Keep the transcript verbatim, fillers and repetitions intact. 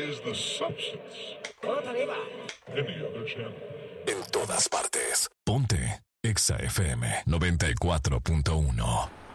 is the substance. Any other channel. En todas partes. Ponte Exa F M noventa y cuatro punto uno.